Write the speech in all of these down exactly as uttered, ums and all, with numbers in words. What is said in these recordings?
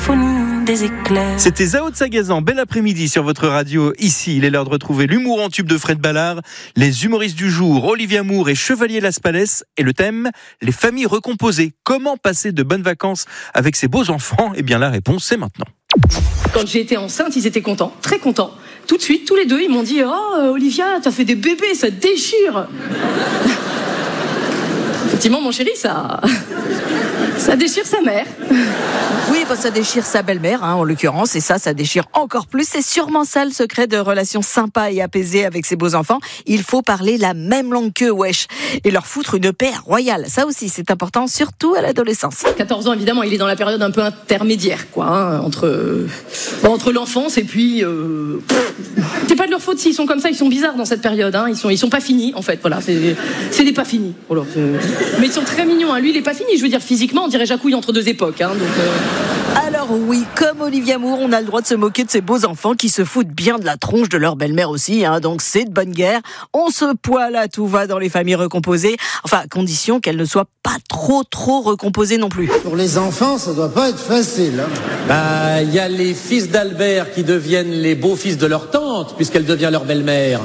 symphonie des éclairs. C'était Zao de Sagazan, bel après-midi sur votre radio. Ici, il est l'heure de retrouver l'humour en tube de Fred Ballard, les humoristes du jour, Olivier Amour et Chevalier Las Palais, et le thème, les familles recomposées. Comment passer de bonnes vacances avec ses beaux enfants? Eh bien, la réponse, c'est maintenant. Quand j'ai été enceinte, ils étaient contents, très contents. Tout de suite, tous les deux, ils m'ont dit « Oh, Olivia, t'as fait des bébés, ça te déchire !» Effectivement, mon chéri, ça... ça déchire sa mère. Oui, bah, ça déchire sa belle-mère, hein, en l'occurrence, et ça, ça déchire encore plus. C'est sûrement ça le secret de relations sympas et apaisées avec ses beaux-enfants. Il faut parler la même langue qu'eux, wesh, et leur foutre une paix royale. Ça aussi, c'est important, surtout à l'adolescence. quatorze ans, évidemment, il est dans la période un peu intermédiaire, quoi, hein, entre, bon, entre l'enfance et puis... Euh... C'est pas de leur faute s'ils sont comme ça, ils sont bizarres dans cette période, hein. Ils sont, ils sont pas finis, en fait, voilà, c'est, c'est des pas finis. Voilà, mais ils sont très mignons, hein. Lui, il est pas fini, je veux dire, physiquement, on dirait Jacouille entre deux époques, hein, donc... Euh... Alors oui, comme Olivier Amour, on a le droit de se moquer de ces beaux enfants qui se foutent bien de la tronche de leur belle-mère aussi, hein, donc c'est de bonne guerre. On se poile à tout va dans les familles recomposées, enfin, à condition qu'elles ne soient pas trop trop recomposées non plus. Pour les enfants, ça doit pas être facile, hein. Bah, il y a les fils d'Albert qui deviennent les beaux-fils de leur tante, puisqu'elle devient leur belle-mère.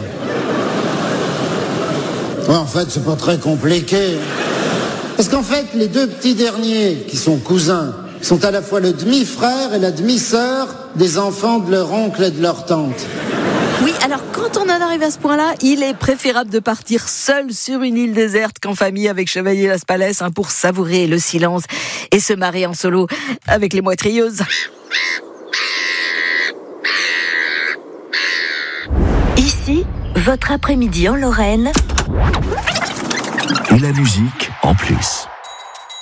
Ouais, en fait, c'est pas très compliqué. Parce qu'en fait, les deux petits derniers, qui sont cousins, sont à la fois le demi-frère et la demi-sœur des enfants de leur oncle et de leur tante. Oui, alors quand on en arrive à ce point-là, il est préférable de partir seul sur une île déserte qu'en famille avec Chevalier Las Palais, hein, pour savourer le silence et se marrer en solo avec les moitrieuses. Ici, votre après-midi en Lorraine. Et la musique en plus.